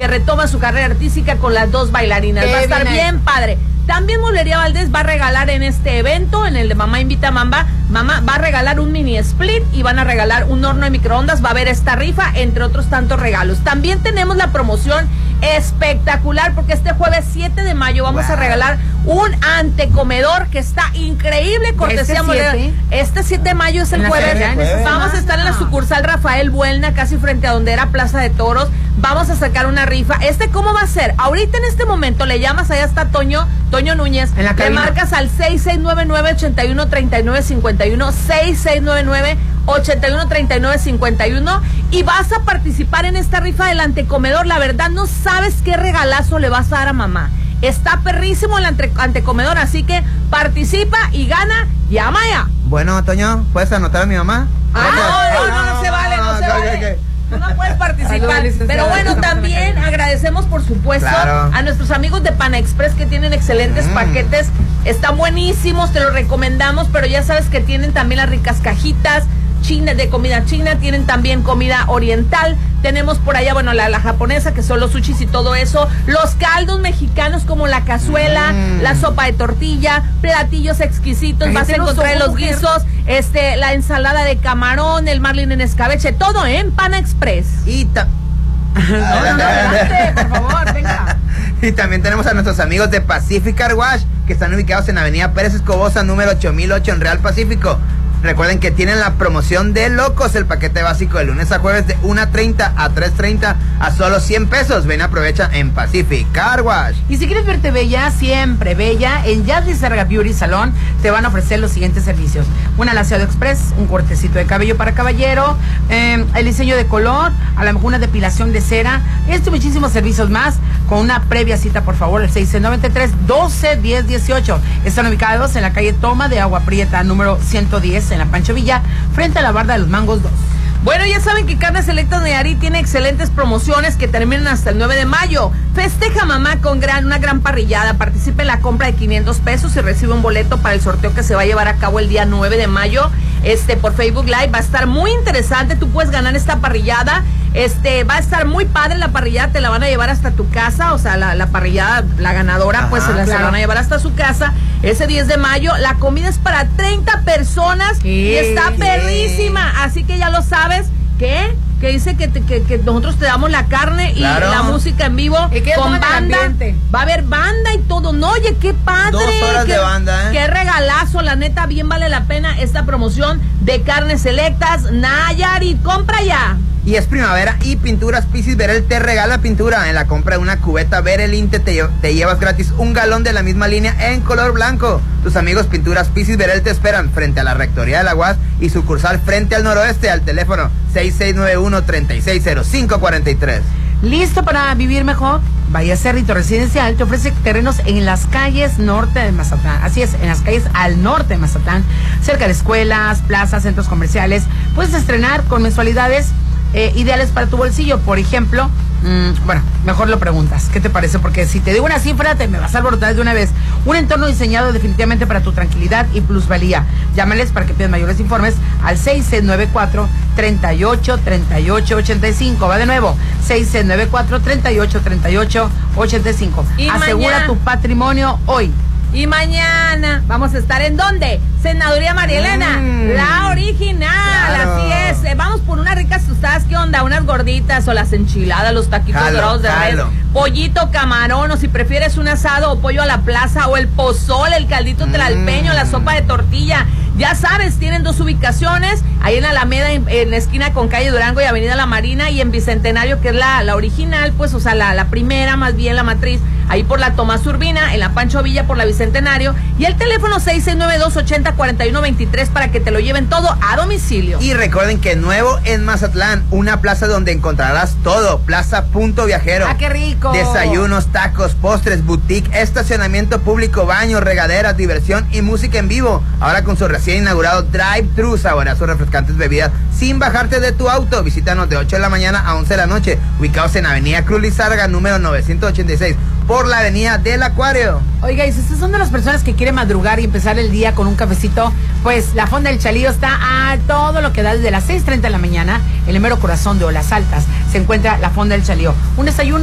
que retoma su carrera artística con las dos bailarinas. Va a estar bien padre. También Mueblería Valdés va a regalar en este evento, en el de Mamá Invita a Mamá, va a regalar un mini split y van a regalar un horno de microondas. Va a haber esta rifa, entre otros tantos regalos. También tenemos la promoción espectacular porque este jueves 7 de mayo vamos a regalar un antecomedor que está increíble, cortesía Este 7 de mayo es el jueves. Vamos a estar en la sucursal Rafael Buelna, casi frente a donde era Plaza de Toros. Vamos a sacar una rifa. ¿Cómo va a ser? Ahorita en este momento le llamas, allá está Toño Núñez, le marcas al 6699-813951, 6699-813951 y vas a participar en esta rifa del antecomedor. La verdad, no sabes qué regalazo le vas a dar a mamá. Está perrísimo el antecomedor, así que participa y gana. Llama ya. Bueno, Toño, ¿puedes anotar a mi mamá? No se vale, no se vale. Okay. Tú no puedes participar. Pero bueno, también agradecemos, por supuesto, a nuestros amigos de Pana Express que tienen excelentes paquetes. Están buenísimos, te los recomendamos, pero ya sabes que tienen también las ricas cajitas de comida china, tienen también comida oriental. Tenemos por allá, bueno, la japonesa, que son los sushis y todo eso. Los caldos mexicanos como la cazuela, la sopa de tortilla, platillos exquisitos. Vas a encontrar los guisos, la ensalada de camarón, el marlin en escabeche, todo en Pana Express. Adelante, por favor, venga. Y también tenemos a nuestros amigos de Pacific Car Wash, que están ubicados en Avenida Pérez Escobosa, número 8008 en Real Pacífico. Recuerden que tienen la promoción de locos, el paquete básico de lunes a jueves de 1:30 a 3:30 a solo 100 pesos. Ven, aprovecha en Pacific Car Wash. Y si quieres verte bella, siempre bella, en Jazz Lizarga Beauty Salon te van a ofrecer los siguientes servicios: un alaciado express, un cortecito de cabello para caballero, el diseño de color, a lo mejor una depilación de cera, y muchísimos servicios más. Con una previa cita, por favor, el 693-12-10-18. Están ubicados en la calle Toma de Agua Prieta, número 110, en la Pancho Villa, frente a la Barda de los Mangos 2. Bueno, ya saben que Carnes Selectas Nayarit tiene excelentes promociones que terminan hasta el 9 de mayo. Festeja mamá con una gran parrillada. Participe en la compra de 500 pesos y recibe un boleto para el sorteo que se va a llevar a cabo el día 9 de mayo. Por Facebook Live. Va a estar muy interesante. Tú puedes ganar esta parrillada. Va a estar muy padre la parrillada. Te la van a llevar hasta tu casa. O sea, la parrillada, la ganadora, pues se la van a llevar hasta su casa. Ese 10 de mayo. La comida es para 30 personas. Y está perrísima. Así que ya lo sabes. ¿Qué? Que dice que nosotros te damos la carne y la música en vivo con banda. Va a haber banda y todo. No, oye, qué padre. 2 horas de banda, Qué regalazo, la neta, bien vale la pena esta promoción de Carnes Selectas Nayarit. Compra ya. Y es primavera y Pinturas Pisis Berel te regala pintura. En la compra de una cubeta Berel Inte te llevas gratis un galón de la misma línea en color blanco. Tus amigos Pinturas Pisis Berel te esperan frente a la Rectoría de la UAS y sucursal frente al noroeste, al teléfono 6691-360543. ¿Listo para vivir mejor? Bahía Cerrito Residencial te ofrece terrenos en las calles norte de Mazatlán. Así es, en las calles al norte de Mazatlán, cerca de escuelas, plazas, centros comerciales. Puedes estrenar con mensualidades ideales para tu bolsillo. Por ejemplo, bueno, mejor lo preguntas. ¿Qué te parece? Porque si te digo una cifra, te me vas a alborotar de una vez. Un entorno diseñado definitivamente para tu tranquilidad y plusvalía. Llámales para que pidas mayores informes al 6694-383885. Va de nuevo, 6694-383885. Asegura tu patrimonio hoy. Y mañana vamos a estar ¿en dónde? Senaduría María Elena, la original, así es. Vamos por unas ricas tostadas, ¿qué onda? Unas gorditas o las enchiladas, los taquitos dorados de res, pollito, camarón, o si prefieres un asado o pollo a la plaza, o el pozole, el caldito tlalpeño, la sopa de tortilla. Ya sabes, tienen 2 ubicaciones, ahí en Alameda, en la esquina con calle Durango y Avenida La Marina, y en Bicentenario, que es la original, pues, o sea, la primera, más bien la matriz, ahí por la Tomás Urbina, en la Pancho Villa por la Bicentenario, y el teléfono 6692-804123 para que te lo lleven todo a domicilio. Y recuerden que nuevo en Mazatlán, una plaza donde encontrarás todo, Plaza Punto Viajero. ¡Ah, qué rico! Desayunos, tacos, postres, boutique, estacionamiento público, baños, regaderas, diversión y música en vivo. Ahora con su recién inaugurado drive-thru, saborea sus refrescantes bebidas sin bajarte de tu auto. Visítanos de 8 de la mañana a 11 de la noche, ubicados en Avenida Cruz Lizárraga, número 986, por la Avenida del Acuario. Oiga, y si ustedes son de las personas que quieren madrugar y empezar el día con un cafecito, pues la Fonda del Chalío está a todo lo que da desde las 6:30 de la mañana, en el mero corazón de Olas Altas. Se encuentra la Fonda del Chalío. Un desayuno